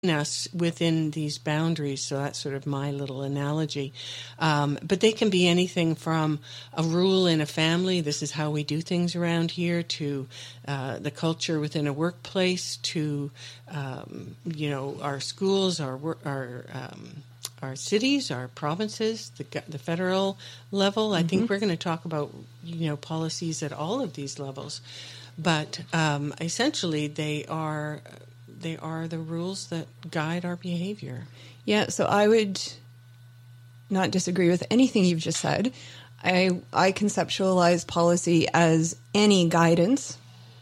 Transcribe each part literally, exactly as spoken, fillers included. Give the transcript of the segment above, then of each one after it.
us within these boundaries. So that's sort of my little analogy. Um, but they can be anything from a rule in a family, this is how we do things around here, to uh, the culture within a workplace, to, um, you know, our schools, our, our, um, our cities, our provinces, the, the federal level. I mm-hmm. think we're going to talk about, you know, policies at all of these levels. But um, essentially they are... They are the rules that guide our behavior. Yeah, so I would not disagree with anything you've just said. I I conceptualize policy as any guidance.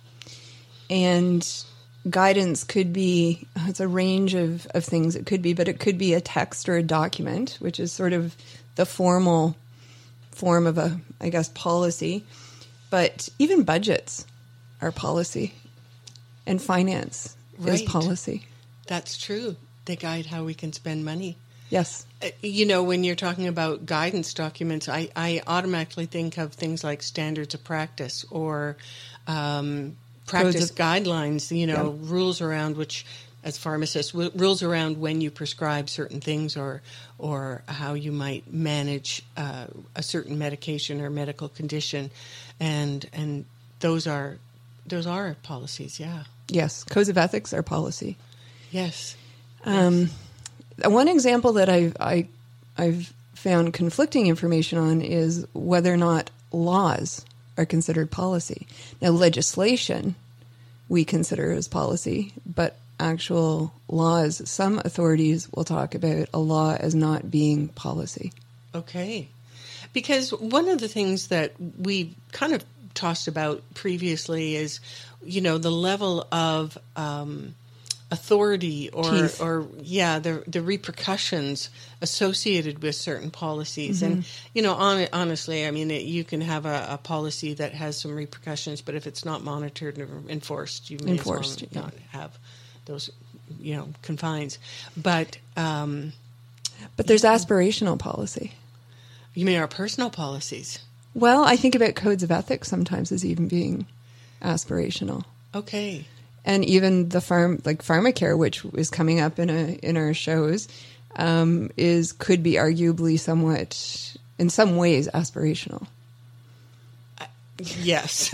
And guidance could be, it's a range of, of things it could be, but it could be a text or a document, which is sort of the formal form of a, I guess, policy. But even budgets are policy, and finance Right. is policy. That's true. They guide how we can spend money. Yes. Uh, you know, when you're talking about guidance documents, I, I automatically think of things like standards of practice or um, practice of, guidelines, you know, yeah. rules around which, as pharmacists, w- rules around when you prescribe certain things or or how you might manage uh, a certain medication or medical condition. And and those are those are policies, yeah. Yes, codes of ethics are policy. Yes. Um, yes. One example that I've, I, I've found conflicting information on is whether or not laws are considered policy. Now, legislation we consider as policy, but actual laws, some authorities will talk about a law as not being policy. Okay. Because one of the things that we kind of tossed about previously is, you know, the level of um, authority or, Teeth. or yeah, the the repercussions associated with certain policies. Mm-hmm. And, you know, on, honestly, I mean, it, you can have a, a policy that has some repercussions, but if it's not monitored or enforced, you may enforced, as well yeah. not have those, you know, confines. But um, but there's aspirational policy. You mean our personal policies? Well, I think about codes of ethics sometimes as even being aspirational. Okay. And even the farm, like pharmacare, which is coming up in a in our shows, um, is could be arguably somewhat, in some ways, aspirational. Uh, yes.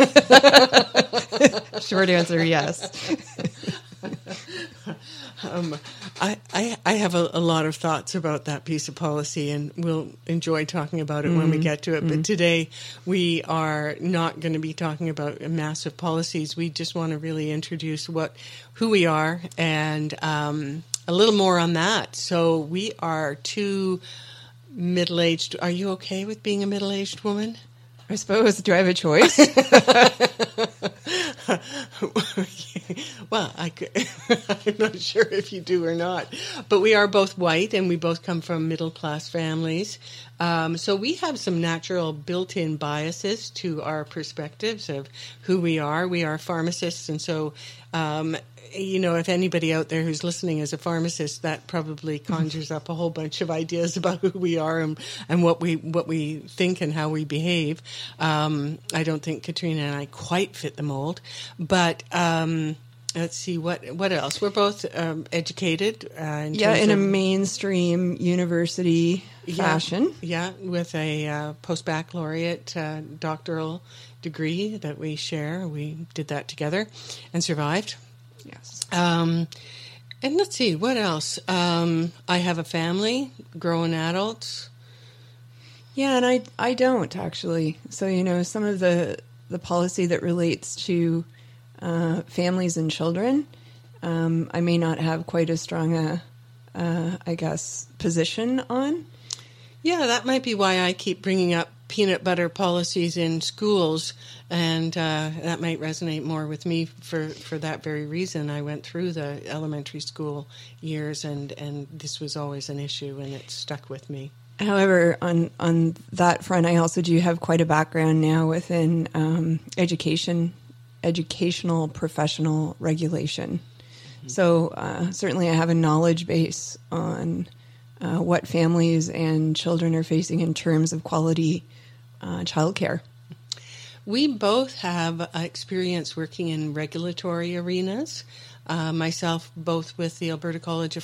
Short answer, yes. um, I, I I have a, a lot of thoughts about that piece of policy, and we'll enjoy talking about it mm-hmm. when we get to it. Mm-hmm. But today we are not going to be talking about massive policies. We just want to really introduce what who we are and um, a little more on that. So we are two middle-aged. Are you okay with being a middle-aged woman? I suppose. Do I have a choice? Well, I could, I'm not sure if you do or not. But we are both white, and we both come from middle-class families. Um, so we have some natural built-in biases to our perspectives of who we are. We are pharmacists, and so... Um, you know, if anybody out there who's listening is a pharmacist, that probably conjures up a whole bunch of ideas about who we are and, and what we what we think and how we behave. Um, I don't think Katrina and I quite fit the mold, but um, let's see what what else. We're both um, educated, uh, in yeah, in of, a mainstream university yeah, fashion. Yeah, with a uh, post-baccalaureate uh, doctoral degree that we share. We did that together and survived. Yes. Um, and let's see, what else? Um, I have a family, grown adults. Yeah, and I I don't, actually. So, you know, some of the, the policy that relates to uh, families and children, um, I may not have quite as strong a, uh, I guess, position on. Yeah, that might be why I keep bringing up peanut butter policies in schools, and uh, that might resonate more with me for, for that very reason. I went through the elementary school years, and, and this was always an issue, and it stuck with me. However, on on that front, I also do have quite a background now within um, education, educational professional regulation. Mm-hmm. So uh, certainly I have a knowledge base on uh, what families and children are facing in terms of quality uh, childcare. We both have uh, experience working in regulatory arenas. uh, myself both with the Alberta College of